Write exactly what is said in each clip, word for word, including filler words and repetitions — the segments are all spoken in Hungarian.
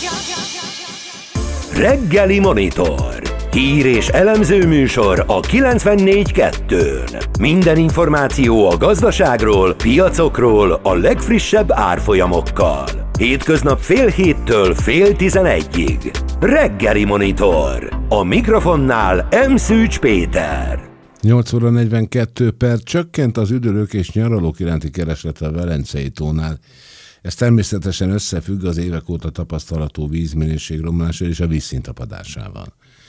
Reggeli Monitor. Hír és elemző műsor a kilencvennégy kettőn. Minden információ a gazdaságról, piacokról, a legfrissebb árfolyamokkal. Hétköznap fél héttől fél tizenegyig. Reggeli Monitor. A mikrofonnál M. Szűcs Péter. nyolc óra negyvenkettő perc. Csökkent az üdülők és nyaralók iránti kereslet a Velencei tónál. Ez természetesen összefügg az évek óta tapasztalható vízminőség romlással és a vízszint tapadásával.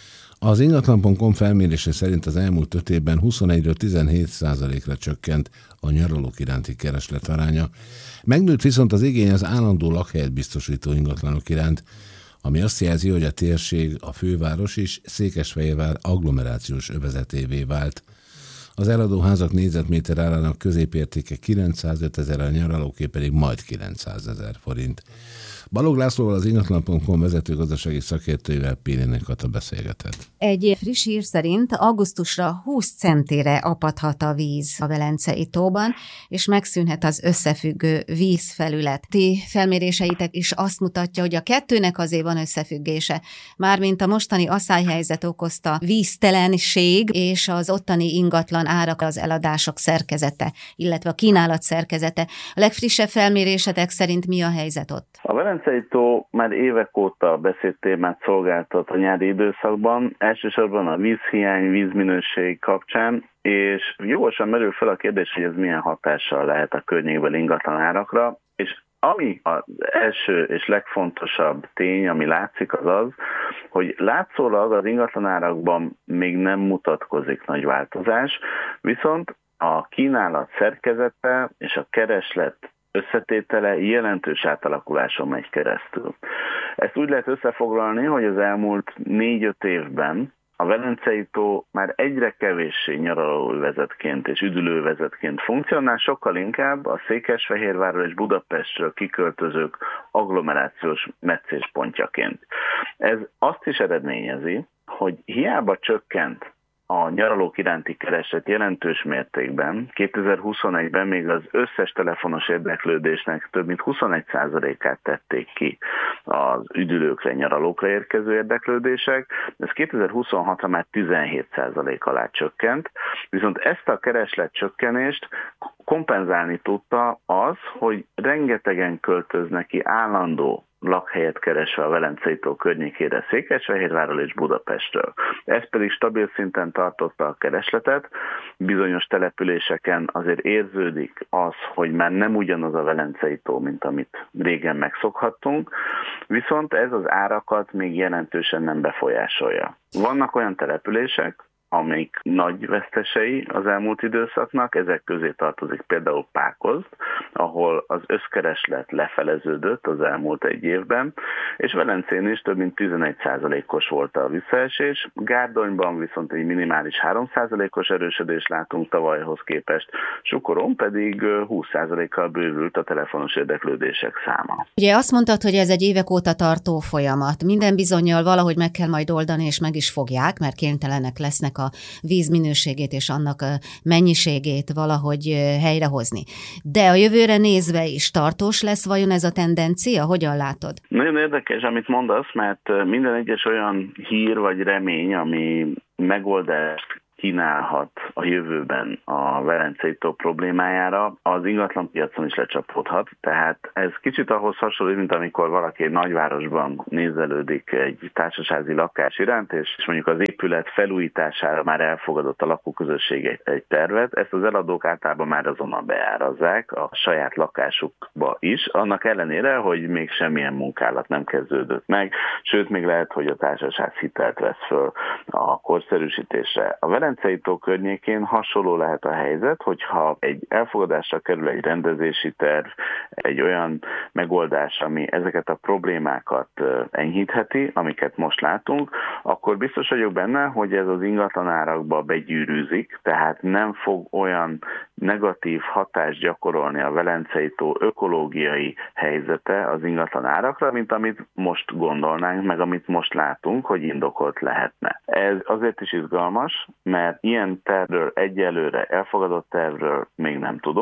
Az ingatlan pont com felmérése szerint az elmúlt öt évben huszonegyről tizenhét százalékra csökkent a nyaralók iránti kereslet aránya. Megnőtt viszont az igény az állandó lakhelyet biztosító ingatlanok iránt, ami azt jelzi, hogy a térség, a főváros és Székesfehérvár agglomerációs övezetévé vált. Az eladóházak négyzetméter árának középértéke kilencszázöt ezer, a nyaralóké pedig majd kilencszázezer forint. Balogh Lászlóval, az ingatlan pont com vezető gazdasági szakértőjével Pélének Kata beszélgetett. Egy friss hír szerint augusztusra húsz centire apadhat a víz a Velencei tóban, és megszűnhet az összefüggő vízfelület. Ti felméréseitek is azt mutatja, hogy a kettőnek azért van összefüggése, mármint a mostani asszályhelyzet okozta víztelenség és az ottani ingatlan árak, az eladások szerkezete, illetve a kínálat szerkezete. A legfrissebb felmérésetek szerint mi a helyzet ott? A Velencei tó már évek óta beszédtémát szolgáltat a nyári időszakban, elsősorban a vízhiány, vízminőség kapcsán, és jogosan merül fel a kérdés, hogy ez milyen hatással lehet a környékbeli ingatlan árakra, és ami az első és legfontosabb tény, ami látszik, az az, hogy látszólag az ingatlanárakban még nem mutatkozik nagy változás, viszont a kínálat szerkezete és a kereslet összetétele jelentős átalakuláson megy keresztül. Ezt úgy lehet összefoglalni, hogy az elmúlt négy-öt évben a Velencei tó már egyre kevéssé nyaralóövezetként és üdülőövezetként funkcionál, sokkal inkább a Székesfehérvárról és Budapestről kiköltözők agglomerációs meccéspontjaként. Ez azt is eredményezi, hogy hiába csökkent a nyaralók iránti kereslet jelentős mértékben, kétezer-huszonegyben még az összes telefonos érdeklődésnek több mint huszonegy százalékát tették ki az üdülőkre, nyaralókra érkező érdeklődések, ez kétezer-huszonhatra már tizenhét százalék alá csökkent, viszont ezt a kereslet csökkenést kompenzálni tudta az, hogy rengetegen költöznek ki állandó lakhelyet keresve a Velencei tó környékére Székesfehérvárról és Budapestről. Ez pedig stabil szinten tartotta a keresletet. Bizonyos településeken azért érződik az, hogy már nem ugyanaz a Velencei tó, mint amit régen megszokhattunk, viszont ez az árakat még jelentősen nem befolyásolja. Vannak olyan települések, amelyik nagy vesztesei az elmúlt időszaknak, ezek közé tartozik például Pákozd, ahol az összkereslet lefeleződött az elmúlt egy évben, és Velencén is több mint tizenegy százalékos volt a visszaesés, Gárdonyban viszont egy minimális három százalékos erősödést látunk tavalyhoz képest, Sukoron pedig húsz százalékkal bővült a telefonos érdeklődések száma. Ugye azt mondtad, hogy ez egy évek óta tartó folyamat. Minden bizonnyal valahogy meg kell majd oldani, és meg is fogják, mert kénytelenek lesznek a víz minőségét és annak mennyiségét valahogy helyrehozni. De a jövőre nézve is tartós lesz vajon ez a tendencia? Hogyan látod? Nagyon érdekes, amit mondasz, mert minden egyes olyan hír vagy remény, ami megoldást kínálhat a jövőben a Velencei tó problémájára, az ingatlanpiacon is lecsapódhat. Tehát ez kicsit ahhoz hasonlít, mint amikor valaki egy nagyvárosban nézelődik egy társasházi lakás iránt, és mondjuk az épület felújítására már elfogadott a lakóközösség egy, egy tervet, ezt az eladók általában már azonnal beárazzák a saját lakásukba is, annak ellenére, hogy még semmilyen munkálat nem kezdődött meg, sőt, még lehet, hogy a társasház hitelt vesz föl a korszerűsítésre. A Velencei tó környékén hasonló lehet a helyzet, hogyha egy elfogadásra kerül egy rendezési terv, egy olyan megoldás, ami ezeket a problémákat enyhítheti, amiket most látunk, akkor biztos vagyok benne, hogy ez az ingatlanárakba begyűrűzik, tehát nem fog olyan negatív hatást gyakorolni a Velencei tó ökológiai helyzete az ingatlanárakra, mint amit most gondolnánk, meg amit most látunk, hogy indokolt lehetne. Ez azért is izgalmas, mert ilyen tervről egyelőre, elfogadott tervről még nem tudunk,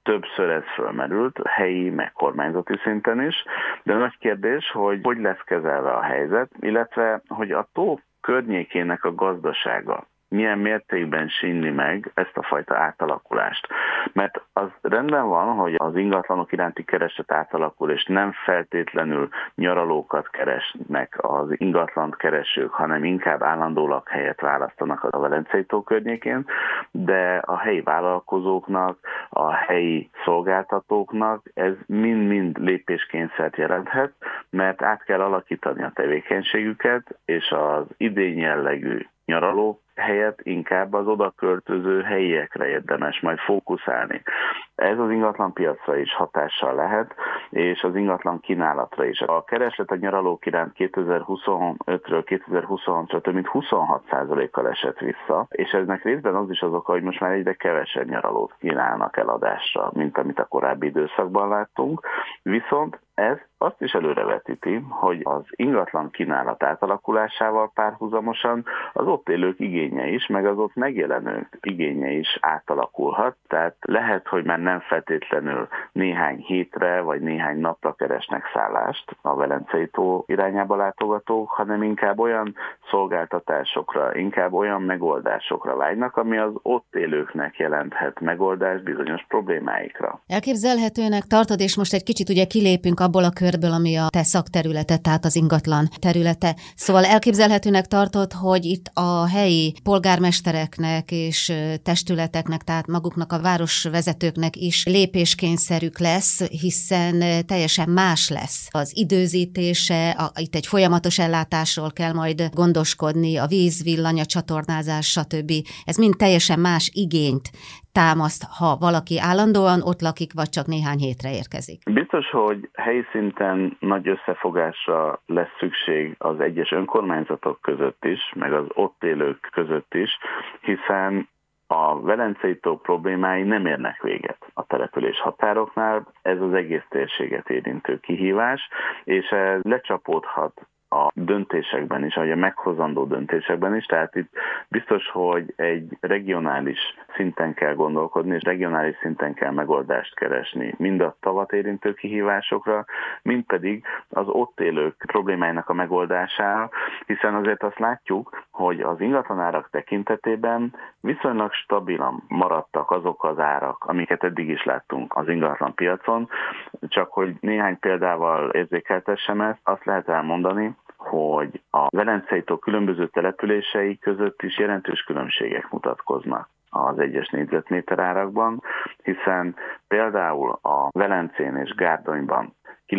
többször ez fölmerült, helyi, meg kormányzati szinten is, de nagy kérdés, hogy hogy lesz kezelve a helyzet, illetve hogy a tó környékének a gazdasága milyen mértékben sínli meg ezt a fajta átalakulást. Mert az rendben van, hogy az ingatlanok iránti kereslet átalakul, és nem feltétlenül nyaralókat keresnek az ingatlant keresők, hanem inkább állandó lakhelyet választanak a Velencei-tó környékén, de a helyi vállalkozóknak, a helyi szolgáltatóknak ez mind-mind lépéskényszert jelenthet, mert át kell alakítani a tevékenységüket, és az idény jellegű nyaraló helyett inkább az oda költöző helyiekre érdemes majd fókuszálni. Ez az ingatlan piacra is hatással lehet, és az ingatlan kínálatra is. A kereslet a nyaralók iránt kétezer-huszonötről kétezer-huszonhatra több mint huszonhat százalékkal esett vissza, és eznek részben az is az oka, hogy most már egyre kevesebb nyaralót kínálnak eladásra, mint amit a korábbi időszakban láttunk. Viszont ez azt is előrevetíti, hogy az ingatlan kínálat átalakulásával párhuzamosan az ott élők igénye is, meg az ott megjelenők igénye is átalakulhat. Tehát lehet, hogy már nem feltétlenül néhány hétre vagy néhány napra keresnek szállást a Velencei-tó irányába látogatók, hanem inkább olyan szolgáltatásokra, inkább olyan megoldásokra vágynak, ami az ott élőknek jelenthet megoldást bizonyos problémáikra. Elképzelhetőnek tartod, és most egy kicsit ugye kilépünk abból a körből, ami a te szakterülete, tehát az ingatlan területe. Szóval elképzelhetőnek tartod, hogy itt a helyi polgármestereknek és testületeknek, tehát maguknak a városvezetőknek is lépéskényszerük lesz, hiszen teljesen más lesz az időzítése, a, itt egy folyamatos ellátásról kell majd gondoskodni, a víz, villany, a csatornázás, stb. Ez mind teljesen más igényt támaszt, ha valaki állandóan ott lakik, vagy csak néhány hétre érkezik. Biztos, hogy helyi szinten nagy összefogásra lesz szükség az egyes önkormányzatok között is, meg az ott élők között is, hiszen a Velencei-tó problémái nem érnek véget a település határoknál, ez az egész térséget érintő kihívás, és ez lecsapódhat a döntésekben is, vagy a meghozandó döntésekben is, tehát itt biztos, hogy egy regionális szinten kell gondolkodni, és regionális szinten kell megoldást keresni, mind a tavat érintő kihívásokra, mind pedig az ott élők problémáinak a megoldására, hiszen azért azt látjuk, hogy az ingatlanárak tekintetében viszonylag stabilan maradtak azok az árak, amiket eddig is láttunk az ingatlan piacon, csak hogy néhány példával érzékeltessem ezt, azt lehet elmondani, hogy a Velencei-tó különböző települései között is jelentős különbségek mutatkoznak az egyes négyzetméter árakban, hiszen például a Velencén és Gárdonyban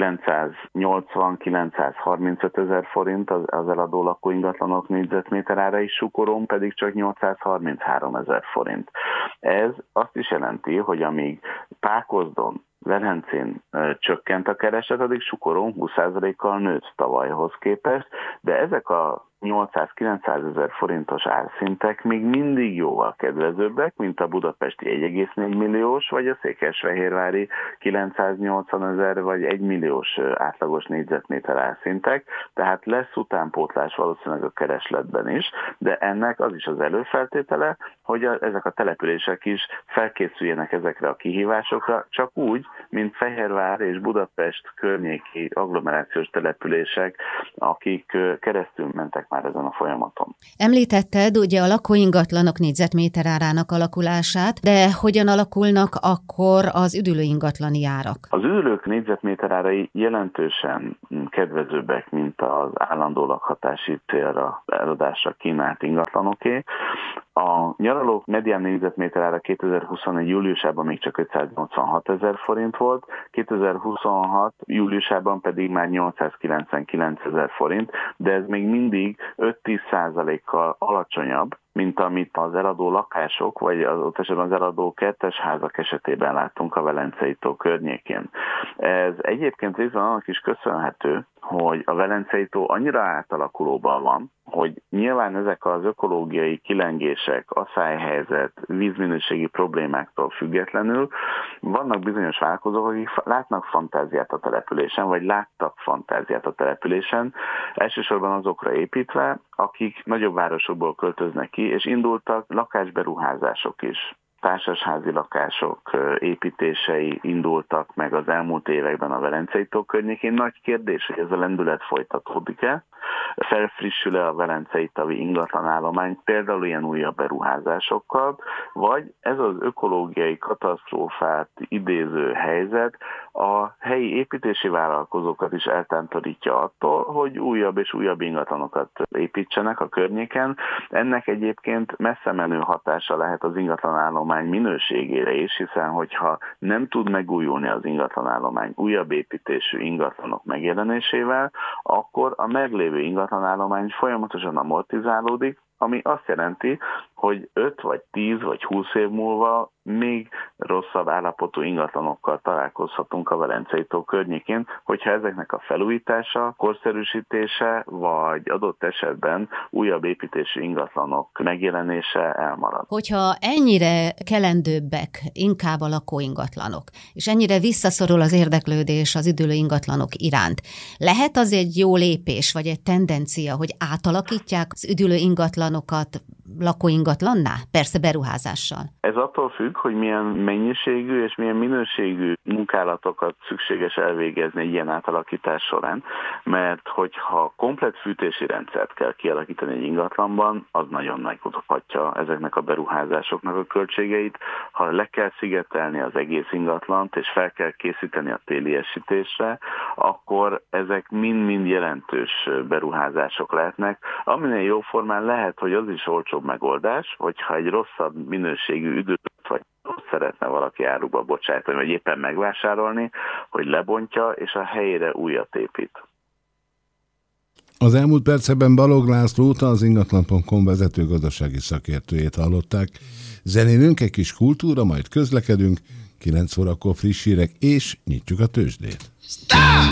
kilencszáznyolcvan-kilencszázharmincöt ezer forint az, az eladó lakóingatlanok négyzetméter ára, és Sukoron pedig csak nyolcszázharminchárom ezer forint. Ez azt is jelenti, hogy amíg Pákozdon, Velencén ö, csökkent a kereslet, addig Sukoron húsz százalékkal nőtt tavalyhoz képest, de ezek a nyolcszáz-kilencszáz ezer forintos árszintek még mindig jóval kedvezőbbek, mint a budapesti egy egész négy milliós, vagy a székesfehérvári kilencszáznyolcvan ezer vagy egy milliós átlagos négyzetméter árszintek, tehát lesz utánpótlás valószínűleg a keresletben is, de ennek az is az előfeltétele, hogy a, ezek a települések is felkészüljenek ezekre a kihívásokra, csak úgy, mint Fehérvár és Budapest környéki agglomerációs települések, akik keresztül mentek már ezen a folyamaton. Említetted ugye a lakóingatlanok négyzetméter árának alakulását, de hogyan alakulnak akkor az üdülőingatlani árak? Az üdülők négyzetméter árai jelentősen kedvezőbbek, mint az állandó lakhatási célra eladásra kínált ingatlanoké. A nyaralók medián négyzetméter ára kétezer-huszonegy júliusában még csak ötszáznyolcvanhat ezer forint volt, kétezer-huszonhat júliusában pedig már nyolcszázkilencvenkilenc ezer forint, de ez még mindig öt-tíz százalékkal alacsonyabb, mint amit az eladó lakások, vagy az ott esetben az eladó kettes házak esetében láttunk a Velencei-tó környékén. Ez egyébként részben annak is köszönhető, hogy a Velencei-tó annyira átalakulóban van, hogy nyilván ezek az ökológiai kilengések, asszályhelyzet, vízminőségi problémáktól függetlenül vannak bizonyos vállalkozók, akik látnak fantáziát a településen, vagy láttak fantáziát a településen, elsősorban azokra építve, akik nagyobb városokból költöznek ki, és indultak lakásberuházások is társasházi lakások építései indultak meg az elmúlt években a Velencei-tó környékén. Nagy kérdés, hogy ez a lendület folytatódik-e, felfrissül-e a Velencei-tavi ingatlanállomány például ilyen újabb beruházásokkal, vagy ez az ökológiai katasztrófát idéző helyzet a helyi építési vállalkozókat is eltántorítja attól, hogy újabb és újabb ingatlanokat építsenek a környéken. Ennek egyébként messze menő hatása lehet az ingatlanállomány minőségére is, hiszen hogyha nem tud megújulni az ingatlanállomány újabb építésű ingatlanok megjelenésével, akkor a meglévő ingatlanállomány folyamatosan amortizálódik, ami azt jelenti, hogy öt vagy tíz vagy húsz év múlva még rosszabb állapotú ingatlanokkal találkozhatunk a Velencei-tó környékén, hogyha ezeknek a felújítása, korszerűsítése, vagy adott esetben újabb építésű ingatlanok megjelenése elmarad. Hogyha ennyire kelendőbbek inkább a lakóingatlanok, és ennyire visszaszorul az érdeklődés az üdülő ingatlanok iránt, lehet az egy jó lépés, vagy egy tendencia, hogy átalakítják az üdülő ingatlanokat lakóingatlanná? Persze beruházással. Ez attól függ, hogy milyen mennyiségű és milyen minőségű munkálatokat szükséges elvégezni egy ilyen átalakítás során, mert hogyha komplett fűtési rendszert kell kialakítani egy ingatlanban, az nagyon megmutathatja ezeknek a beruházásoknak a költségeit. Ha le kell szigetelni az egész ingatlant, és fel kell készíteni a téliesítésre, akkor ezek mind-mind jelentős beruházások lehetnek, aminél jóformán lehet, hogy az is olcsóbb megoldás, hogyha egy rosszabb minőségű üdülőt vagy szeretne valaki áruba bocsájtani, vagy éppen megvásárolni, hogy lebontja, és a helyére újat épít. Az elmúlt percekben Balogh Lászlót, az ingatlan pont com vezető gazdasági szakértőjét hallották. Zenélünk egy kis kultúra, majd közlekedünk, kilenc órakor friss hírek, és nyitjuk a tőzsdét. Stop!